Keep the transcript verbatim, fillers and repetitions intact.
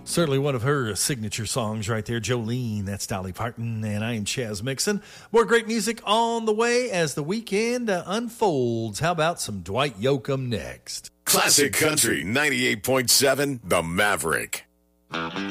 Certainly one of her signature songs right there, Jolene. That's Dolly Parton, and I am Chaz Mixon. More great music on the way as the weekend uh, unfolds. How about some Dwight Yoakam next? Classic Country ninety-eight point seven, The Maverick.